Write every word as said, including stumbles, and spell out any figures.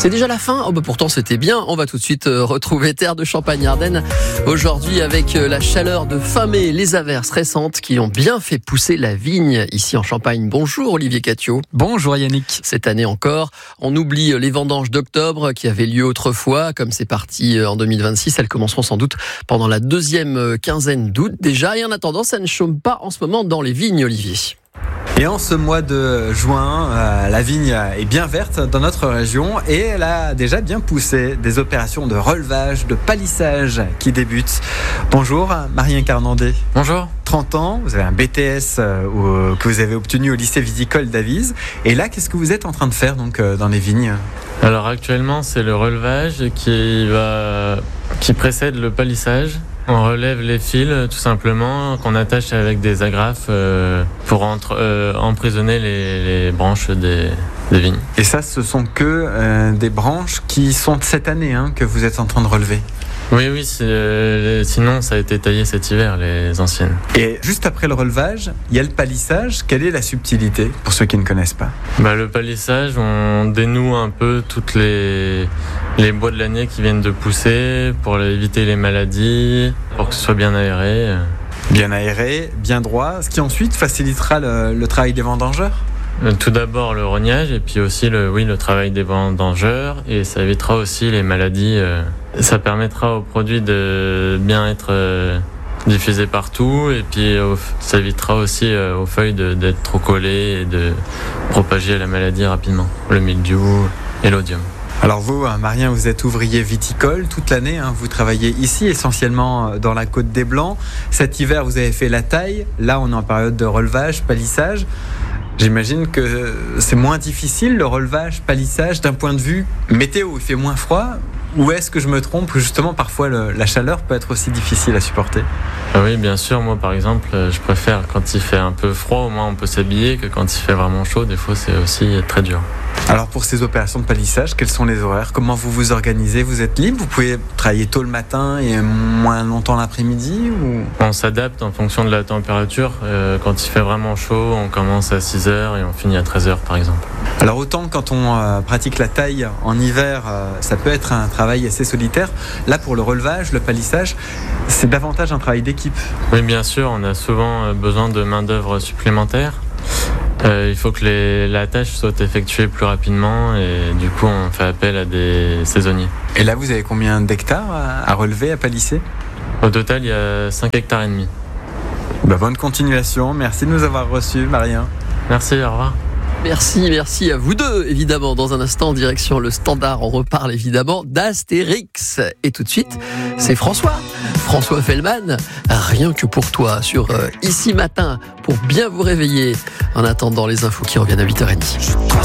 C'est déjà la fin. Oh bah pourtant c'était bien. On va tout de suite euh, retrouver Terre de Champagne-Ardenne. Aujourd'hui avec euh, la chaleur de fin mai, les averses récentes qui ont bien fait pousser la vigne ici en Champagne. Bonjour Olivier Catio. Bonjour Yannick. Cette année encore, on oublie les vendanges d'octobre qui avaient lieu autrefois. Comme c'est parti en deux mille vingt-six, elles commenceront sans doute pendant la deuxième quinzaine d'août déjà. Et en attendant, ça ne chôme pas en ce moment dans les vignes, Olivier. Et en ce mois de juin, euh, la vigne est bien verte dans notre région et elle a déjà bien poussé. Des opérations de relevage, de palissage qui débutent. Bonjour Marie Carnandé. Bonjour. trente ans, vous avez un B T S euh, que vous avez obtenu au lycée viticole d'Avise. Et là, qu'est-ce que vous êtes en train de faire donc, euh, dans les vignes ? Alors actuellement, c'est le relevage qui, va, qui précède le palissage. On relève les fils tout simplement qu'on attache avec des agrafes euh, pour entre, euh, emprisonner les, les branches des, des vignes. Et ça, ce sont que euh, des branches qui sont de cette année hein, que vous êtes en train de relever. Oui, oui, c'est, euh, sinon ça a été taillé cet hiver, les anciennes. Et juste après le relevage, il y a le palissage. Quelle est la subtilité pour ceux qui ne connaissent pas ? Bah, le palissage, on dénoue un peu toutes les, les bois de l'année qui viennent de pousser pour éviter les maladies, pour que ce soit bien aéré. Bien aéré, bien droit, ce qui ensuite facilitera le, le travail des vendangeurs ? Tout d'abord le rognage et puis aussi le, oui, le travail des vendangeurs et ça évitera aussi les maladies. Ça permettra aux produits de bien être euh, diffusés partout et puis euh, ça évitera aussi euh, aux feuilles de, d'être trop collées et de propager la maladie rapidement, le mildiou et l'odium. Alors vous, Marien, vous êtes ouvrier viticole toute l'année, hein, vous travaillez ici essentiellement dans la Côte des Blancs. Cet hiver, vous avez fait la taille, là on est en période de relevage, palissage. J'imagine que c'est moins difficile le relevage, palissage d'un point de vue météo, il fait moins froid. Ou est-ce que je me trompe ? Justement, parfois le, la chaleur peut être aussi difficile à supporter. Ah oui, bien sûr. Moi, par exemple, je préfère quand il fait un peu froid, au moins on peut s'habiller, que quand il fait vraiment chaud, des fois c'est aussi très dur. Alors pour ces opérations de palissage, quels sont les horaires ? Comment vous vous organisez ? Vous êtes libre ? Vous pouvez travailler tôt le matin et moins longtemps l'après-midi ou... On s'adapte en fonction de la température. Euh, quand il fait vraiment chaud, on commence à six heures et on finit à treize heures par exemple. Alors autant quand on euh, pratique la taille en hiver, euh, ça peut être un travail assez solitaire. Là pour le relevage, le palissage, c'est davantage un travail d'équipe. Oui, bien sûr, on a souvent besoin de main-d'œuvre supplémentaire. Euh, il faut que les, la tâche soit effectuée plus rapidement et du coup on fait appel à des saisonniers. Et là vous avez combien d'hectares à, à relever, à palisser ? Au total il y a cinq hectares et demi. Bah, bonne continuation, merci de nous avoir reçus Marien. Merci, au revoir. Merci, merci à vous deux, évidemment. Dans un instant, direction le Standard, on reparle évidemment d'Astérix. Et tout de suite, c'est François. François Fellman, rien que pour toi, sur euh, Ici Matin, pour bien vous réveiller. En attendant les infos qui reviennent à huit heures trente.